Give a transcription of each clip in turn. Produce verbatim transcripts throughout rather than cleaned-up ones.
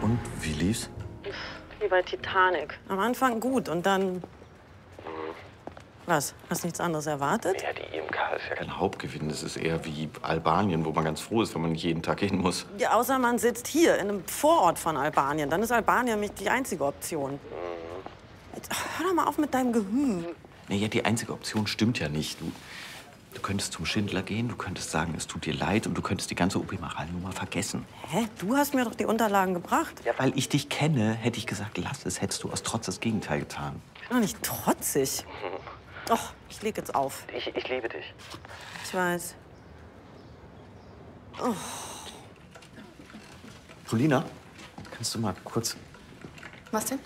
Und wie lief's? Wie bei Titanic. Am Anfang gut und dann... Mhm. Was? Hast nichts anderes erwartet? Ja, die I M K ist ja kein Hauptgewinn. Das ist eher wie Albanien, wo man ganz froh ist, wenn man nicht jeden Tag hin muss. Ja, außer man sitzt hier, in einem Vorort von Albanien. Dann ist Albanien nicht die einzige Option. Mhm. Jetzt, hör doch mal auf mit deinem Gehüm. Naja, die einzige Option stimmt ja nicht. Du, du könntest zum Schindler gehen, du könntest sagen, es tut dir leid und du könntest die ganze O P-Maral-Nummer vergessen. Hä? Du hast mir doch die Unterlagen gebracht. Ja, weil ich dich kenne, hätte ich gesagt, lass es. Hättest du aus Trotz das Gegenteil getan. Ich bin doch nicht trotzig. Doch, ich leg jetzt auf. Ich, ich liebe dich. Ich weiß. Oh. Julina, kannst du mal kurz... Was denn?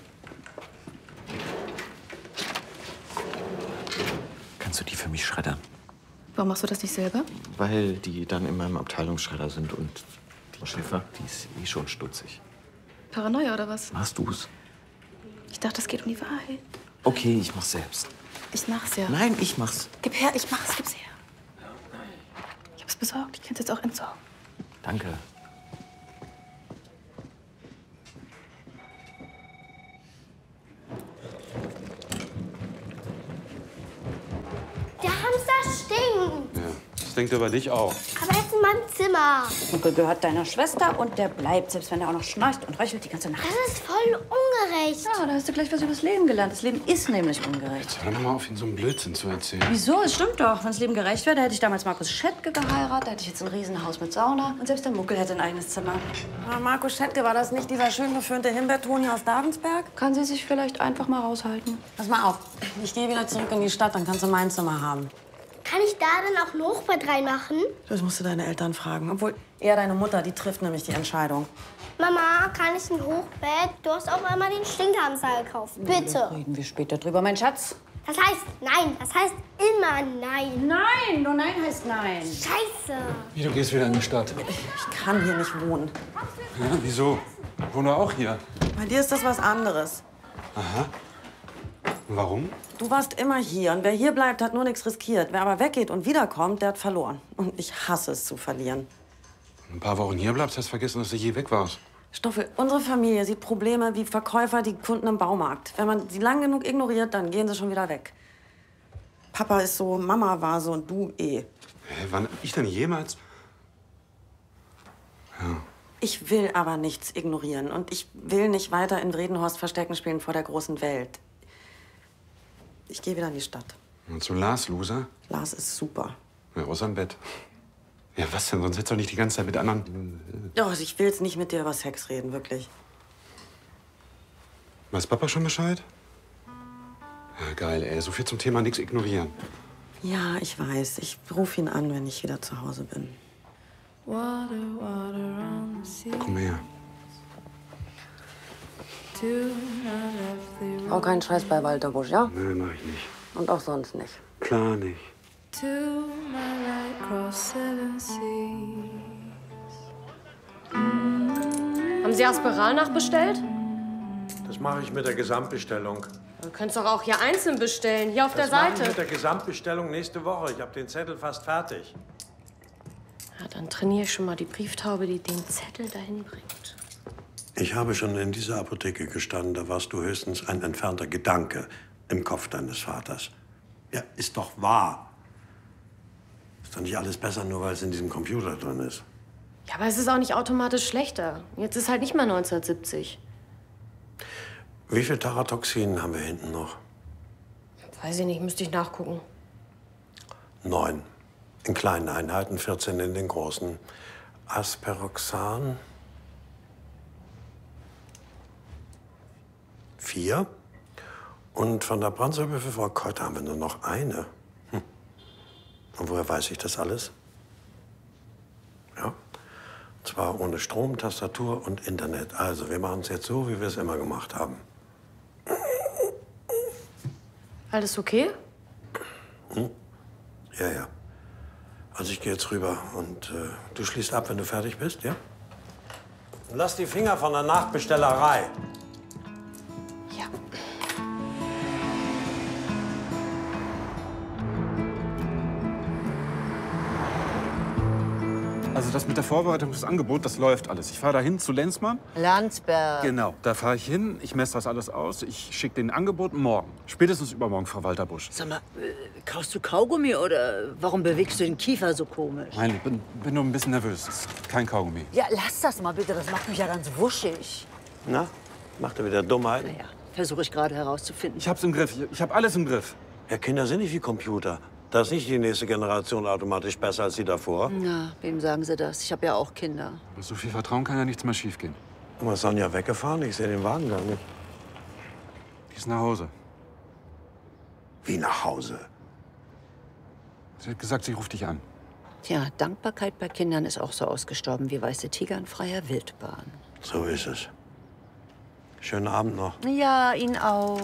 Kannst du die für mich schreddern? Warum machst du das nicht selber? Weil die dann in meinem Abteilungsschredder sind und die Schiffer, die ist eh schon stutzig. Paranoia oder was? Machst du's? Ich dachte, es geht um die Wahrheit. Okay, ich mach's selbst. Ich mach's ja. Nein, ich mach's. Gib her, ich mach's, gib's her. Ich hab's besorgt, ich kann's jetzt auch entsorgen. Danke. Der Hamster stinkt. Ja, das denkt über dich auch. Aber er ist in meinem Zimmer. Onkel gehört deiner Schwester und der bleibt, selbst wenn er auch noch schnarcht und röchelt die ganze Nacht. Das ist voll ungerecht. Ja, da hast du gleich was übers Leben gelernt. Das Leben ist nämlich ungerecht. Hör doch mal auf, ihn so einen Blödsinn zu erzählen. Wieso? Es stimmt doch. Wenn das Leben gerecht wäre, da hätte ich damals Markus Schättke geheiratet, da hätte ich jetzt ein Riesenhaus mit Sauna und selbst der Muckel hätte ein eigenes Zimmer. Aber Markus Schättke, war das nicht dieser schön geföhnte Himbeertoni aus Davensberg? Kann sie sich vielleicht einfach mal raushalten? Pass mal auf, ich gehe wieder zurück in die Stadt, dann kannst du mein Zimmer haben. Kann ich da dann auch ein Hochbett reinmachen? Das musst du deine Eltern fragen. Obwohl, eher deine Mutter, die trifft nämlich die Entscheidung. Mama, kann ich ein Hochbett? Du hast auch einmal den Stinkhamster gekauft. Bitte. Reden wir später drüber, mein Schatz. Das heißt nein. Das heißt immer nein. Nein, nur nein heißt nein. Scheiße. Wie, du gehst wieder in die Stadt? Ich kann hier nicht wohnen. Ja, wieso? Ich wohne auch hier. Bei dir ist das was anderes. Aha. Und warum? Du warst immer hier und wer hier bleibt, hat nur nichts riskiert. Wer aber weggeht und wiederkommt, der hat verloren. Und ich hasse es zu verlieren. Ein paar Wochen hier bleibst, hast vergessen, dass du je weg warst. Stoffel, unsere Familie sieht Probleme wie Verkäufer die Kunden im Baumarkt. Wenn man sie lang genug ignoriert, dann gehen sie schon wieder weg. Papa ist so, Mama war so und du eh. Hä, wann hab ich denn jemals? Ja. Ich will aber nichts ignorieren und ich will nicht weiter in Bredenhorst Verstecken spielen vor der großen Welt. Ich gehe wieder in die Stadt. Und zu Lars, Loser? Lars ist super. Ja, außer im Bett. Ja, was denn? Sonst hättest du doch nicht die ganze Zeit mit anderen... Doch, also ich will jetzt nicht mit dir über Sex reden, wirklich. Weiß Papa schon Bescheid? Ja, geil, ey. So viel zum Thema nichts ignorieren. Ja, ich weiß. Ich rufe ihn an, wenn ich wieder zu Hause bin. Komm her. Auch keinen Scheiß bei Walter Busch, ja? Nein, mach ich nicht. Und auch sonst nicht. Klar nicht. Haben Sie Asperal nachbestellt? Das mache ich mit der Gesamtbestellung. Du könntest doch auch hier einzeln bestellen, hier auf Das der mache ich Seite. mit der Gesamtbestellung nächste Woche. Ich habe den Zettel fast fertig. Ja, dann trainiere ich schon mal die Brieftaube, die den Zettel dahin bringt. Ich habe schon in dieser Apotheke gestanden. Da warst du höchstens ein entfernter Gedanke im Kopf deines Vaters. Ja, ist doch wahr. Ist doch nicht alles besser, nur weil es in diesem Computer drin ist. Ja, aber es ist auch nicht automatisch schlechter. Jetzt ist halt nicht mehr neunzehnhundertsiebzig. Wie viel Taratoxin haben wir hinten noch? Weiß ich nicht, müsste ich nachgucken. Neun. In kleinen Einheiten, vierzehn in den großen. Asperoxan. Vier. Und von der Brandsäure für Frau Keuter haben wir nur noch eine. Hm. Und woher weiß ich das alles? Ja. Und zwar ohne Strom, Tastatur und Internet. Also, wir machen es jetzt so, wie wir es immer gemacht haben. Alles okay? Hm? Ja, ja. Also ich gehe jetzt rüber und äh, du schließt ab, wenn du fertig bist, ja? Und lass die Finger von der Nachbestellerei. Ja. Also das mit der Vorbereitung des Angebots, das läuft alles. Ich fahre dahin zu Lenzmann. Landsberg. Genau, da fahre ich hin, ich messe das alles aus, ich schicke den Angebot morgen. Spätestens übermorgen, Frau Walter-Busch. Sag mal, äh, kaust du Kaugummi oder warum bewegst du den Kiefer so komisch? Nein, ich bin, bin nur ein bisschen nervös. Das ist kein Kaugummi. Ja, lass das mal bitte, das macht mich ja ganz wuschig. Na, macht er wieder Dummheiten? Naja, versuche ich gerade herauszufinden. Ich hab's im Griff, ich, ich hab alles im Griff. Ja, Kinder sind nicht wie Computer. Da ist nicht die nächste Generation automatisch besser als die davor. Na, wem sagen Sie das? Ich habe ja auch Kinder. Mit so viel Vertrauen kann ja nichts mehr schiefgehen. Und ist Sonja weggefahren? Ich sehe den Wagen gar nicht. Die ist nach Hause. Wie nach Hause? Sie hat gesagt, sie ruft dich an. Tja, Dankbarkeit bei Kindern ist auch so ausgestorben wie weiße Tiger in freier Wildbahn. So ist es. Schönen Abend noch. Ja, Ihnen auch.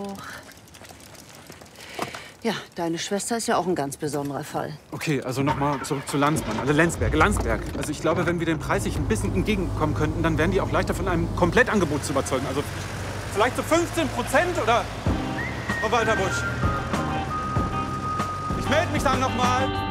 Ja, deine Schwester ist ja auch ein ganz besonderer Fall. Okay, also nochmal zurück zu Landsmann, also Lenzberg, Landsberg. Also ich glaube, wenn wir den Preis sich ein bisschen entgegenkommen könnten, dann wären die auch leichter von einem Komplettangebot zu überzeugen. Also vielleicht so fünfzehn Prozent oder Frau Walter-Busch. Ich melde mich dann nochmal.